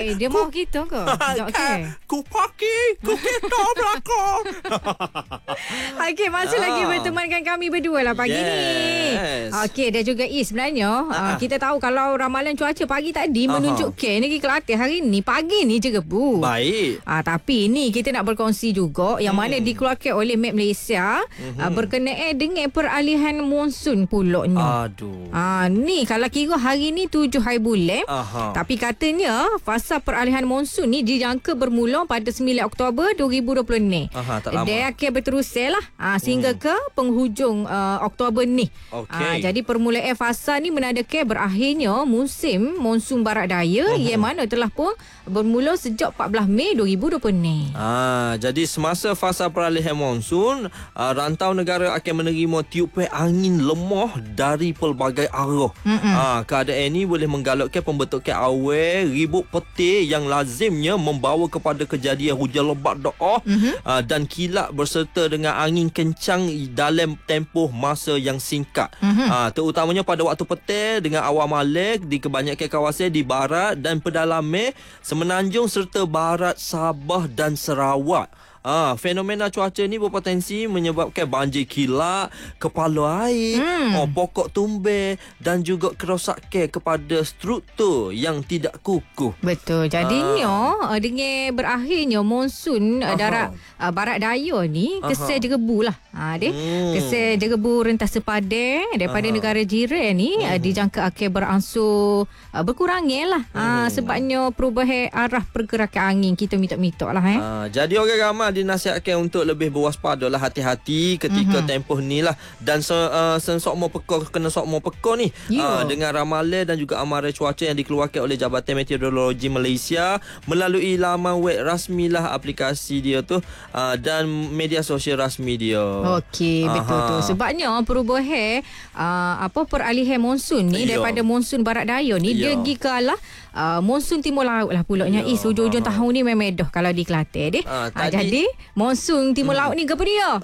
Dia mau kita ke? Tak okey. Ku pagi, ku kita belakang. Okey, masih lagi bertemankan kami berdua lah pagi ni. Okey, dan juga sebenarnya kita tahu kalau ramalan cuaca pagi tadi menunjukkan negeri Kelantan hari ni pagi ni jegebu. Baik. Tapi ni kita nak berkongsi juga yang mana dikeluarkan oleh Met Malaysia berkenaan dengan peralihan monsun pulaknya. Aduh. Ni kalau kira hari ni 7 hari bulan. Tapi katanya fasa peralihan monsun ni dijangka bermula pada 9 Oktober 2020 ni. Tak lama. Dia akan berterusan lah sehingga ke penghujung Oktober ni. Okey. Jadi permulaan fasa ni menandakan berakhirnya musim monsun barat daya yang mana telah pun bermula sejak 14 Mei 2020 ni. Jadi semasa fasa peralihan monsun, rantau negara akan menerima tiupan angin lemah dari pelbagai arah. Keadaan ini boleh menggalakkan pembentukan awan ribut petir yang lazimnya membawa kepada kejadian hujan lebat dan kilat berserta dengan angin kencang dalam tempoh masa yang singkat. Terutamanya pada waktu petir dengan awan malam di kebanyakan kawasan di barat dan pedalaman Semenanjung serta barat Sabah dan Sarawak. Fenomena cuaca ni berpotensi menyebabkan banjir kilat, kepala air, pokok tumbang dan juga kerosakan kepada struktur yang tidak kukuh. Betul. Jadinya dengan berakhirnya monsun barat daya ni kesal jerebu lah. Kesal jerebu rentas sepadan daripada negara jiran ni dijangka akan beransur berkurangnya lah. Sebabnya perubahan arah pergerakan angin kita minta-minta lah. Jadi orang ramai dinasihatkan untuk lebih berwaspada lah, hati-hati ketika tempoh ni lah. Dan sokmo pekor ni dengan ramalan dan juga amaran cuaca yang dikeluarkan oleh Jabatan Meteorologi Malaysia melalui laman web rasmi lah aplikasi dia tu dan media sosial rasmi dia. Okey, betul tu. Sebabnya perubahan peralihan monsun ni daripada monsun barat daya ni dia pergi ke arah monsun timur laut lah pulaknya. Hujung-hujung tahun ni memang dah kalau di Kelantan deh. Jadi monsun timur laut ni apa dia?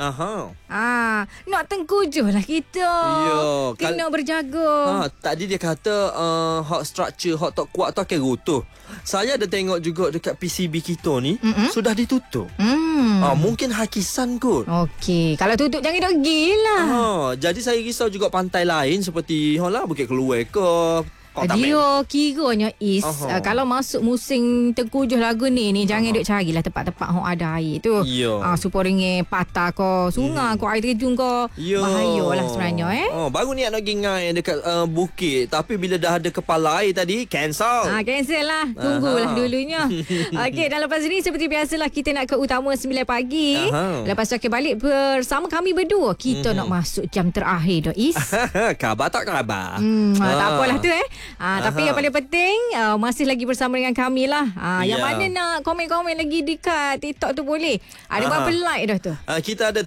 Nak tengkujuh lah kita. Kena berjaga. Tadi dia kata hot structure, hot tak kuat tu akan runtuh. Saya ada tengok juga dekat PCB kita ni sudah ditutup. Mungkin hakisan kot. Okey, kalau tutup jangan dok gilah. Jadi saya risau juga pantai lain seperti Bukit Keluar ke. Dia kiranya kalau masuk musim tengkujuh lagu ni jangan duk carilah tempat-tempat yang ada air tu. Supaya ringan patah ke sungai ke air terjun ke. Bahayalah sebenarnya. Baru niat nak gingai dekat bukit, tapi bila dah ada kepala air tadi cancel. Cancel lah. Tunggulah dulunya. Okey, dan lepas ni seperti biasalah kita nak ke utama 9 pagi. Lepas tu akan balik bersama kami berdua. Kita nak masuk jam terakhir dah Khabar tak khabar. Tak apalah tu tapi yang paling penting masih lagi bersama dengan kami lah. Yang mana nak komen-komen lagi dekat TikTok tu boleh. Ada berapa like dah tu? Kita ada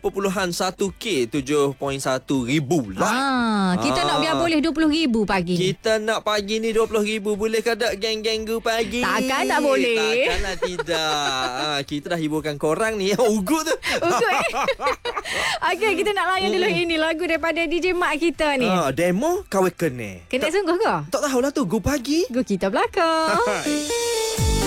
7.1k, 7.1 ribu like. Kita nak biar boleh 20,000 pagi ni. Kita nak pagi ni 20,000. Boleh ke tak geng-geng pagi? Takkan tak boleh. Takkanlah tidak. Kita dah hiburkan korang ni. Ugut tu. Okey, kita nak layan dulu ini lagu daripada DJ Mak kita ni. Demo kawin kena. Kena sungguh ke? Tak tahulah tu. Go pagi. Go kita belakang.